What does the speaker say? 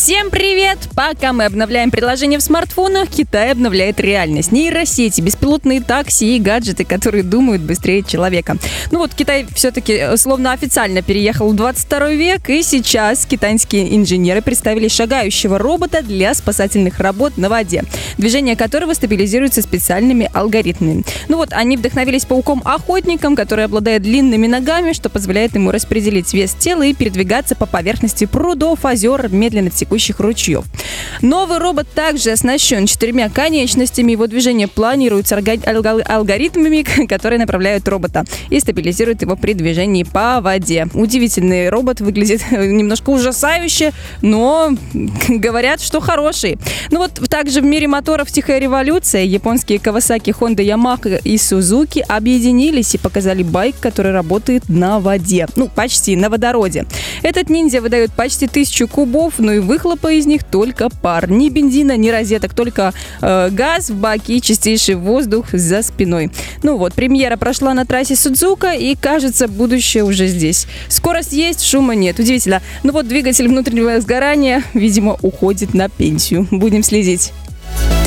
Всем привет! Пока мы обновляем приложение в смартфонах, Китай обновляет реальность. Нейросети, беспилотные такси и гаджеты, которые думают быстрее человека. Китай все-таки словно официально переехал в 22 век, и сейчас китайские инженеры представили шагающего робота для спасательных работ на воде, движение которого стабилизируется специальными алгоритмами. Они вдохновились пауком-охотником, который обладает длинными ногами, что позволяет ему распределить вес тела и передвигаться по поверхности прудов, озер, медленно текущих ручьев. Новый робот также оснащен 4 конечностями. Его движение планируется алгоритмами, которые направляют робота и стабилизируют его при движении по воде. Удивительный робот, выглядит немножко ужасающе, но говорят, что хороший. Также в мире моторов тихая революция. Японские Kawasaki, Honda, Yamaha и Suzuki объединились и показали байк, который работает на воде. Почти на водороде. Этот ниндзя выдает почти 1000 кубов, но и выхлопа из них только пар. Ни бензина, ни розеток, только газ в баке и чистейший воздух за спиной. Премьера прошла на трассе Судзука, и, кажется, будущее уже здесь. Скорость есть, шума нет. Удивительно. Двигатель внутреннего сгорания, видимо, уходит на пенсию. Будем следить.